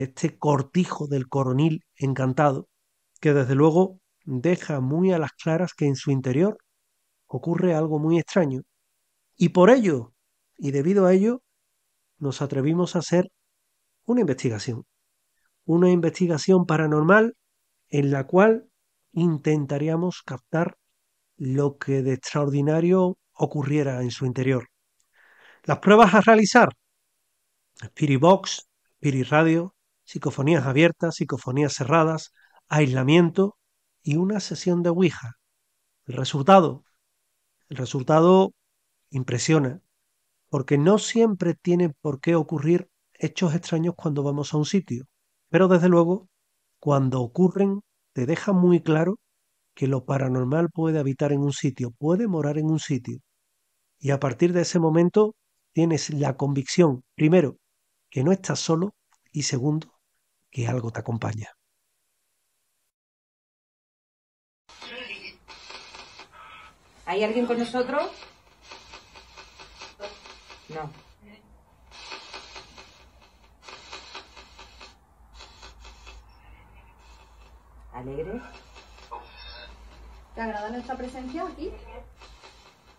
este cortijo del coronil encantado, que desde luego deja muy a las claras que en su interior ocurre algo muy extraño. Y por ello, y debido a ello, nos atrevimos a hacer una investigación. Una investigación paranormal en la cual intentaríamos captar lo que de extraordinario ocurriera en su interior. Las pruebas a realizar: Spirit Box, Spirit Radio, psicofonías abiertas, psicofonías cerradas, aislamiento y una sesión de Ouija. El resultado, el resultado impresiona, porque no siempre tiene por qué ocurrir hechos extraños cuando vamos a un sitio, pero desde luego, cuando ocurren, te deja muy claro que lo paranormal puede habitar en un sitio, puede morar en un sitio, y a partir de ese momento tienes la convicción, primero, que no estás solo, y segundo, que algo te acompaña. ¿Hay alguien con nosotros? No. ¿Alegre? ¿Te agrada nuestra presencia aquí?